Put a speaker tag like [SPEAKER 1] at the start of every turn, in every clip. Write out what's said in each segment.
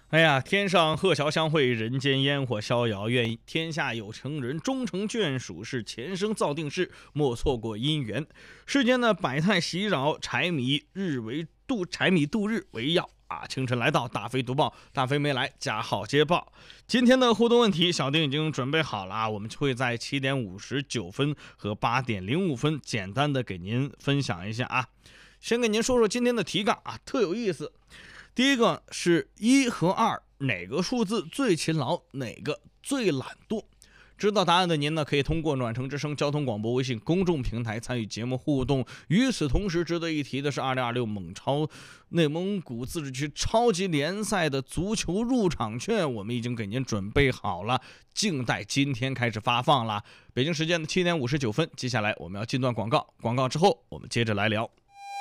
[SPEAKER 1] 哎呀，天上鹤桥相会，人间烟火逍遥。愿天下有情人终成眷属，是前生造定事，莫错过姻缘。世间的百态袭扰，柴米度日为要啊！清晨来到，大飞读报，大飞没来，加号接报。今天的互动问题，小丁已经准备好了，我们会在7点59分和8点05分简单的给您分享一下啊。先给您说说今天的题干啊，特有意思。第一个是1和2，哪个数字最勤劳，哪个最懒惰？知道答案的您呢，可以通过暖城之声交通广播微信公众平台参与节目互动。与此同时，值得一提的是，2026猛超内蒙古自治区超级联赛的足球入场券，我们已经给您准备好了，静待今天开始发放了。北京时间的7点59分，接下来我们要进段广告，广告之后我们接着来聊。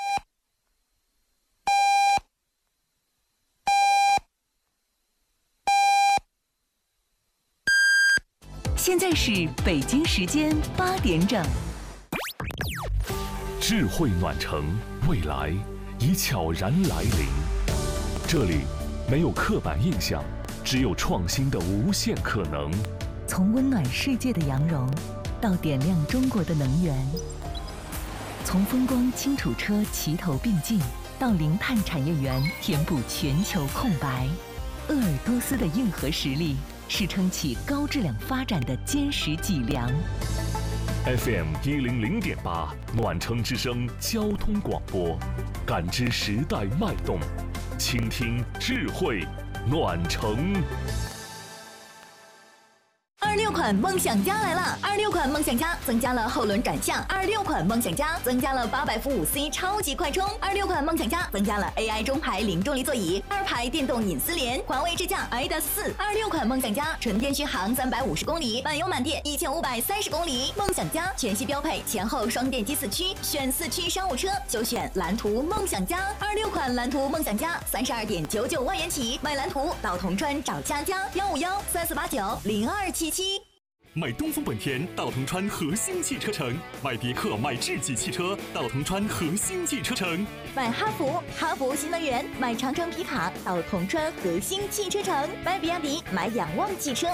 [SPEAKER 2] 现在是北京时间8点整。
[SPEAKER 3] 智慧暖城，未来已悄然来临。这里没有刻板印象，只有创新的无限可能。
[SPEAKER 2] 从温暖世界的阳融，到点亮中国的能源；从风光轻楚车齐头并进，到零碳产业园填补全球空白。鄂尔多斯的硬核实力，是撑起高质量发展的坚实脊梁。
[SPEAKER 3] FM 100.8暖城之声交通广播，感知时代脉动，倾听智慧暖城。
[SPEAKER 4] 26款梦想家来了！26款梦想家增加了后轮转向，26款梦想家增加了800伏5C 超级快充，26款梦想家增加了 AI 中排零重力座椅，2排电动隐私联，环卫智驾 IDA4。26款梦想家纯电续航350公里，满油满电1530公里。梦想家全系标配前后双电机4驱，选4驱商务车就选蓝图梦想家。26款蓝图梦想家32.99万元起，买蓝图到铜川找佳佳15134890277。
[SPEAKER 5] 买东风本田到铜川和兴汽车城，买别克买智己汽车到铜川和兴汽车城，
[SPEAKER 4] 买哈弗新能源，买长城皮卡到铜川和兴汽车城，买比亚迪买仰望汽车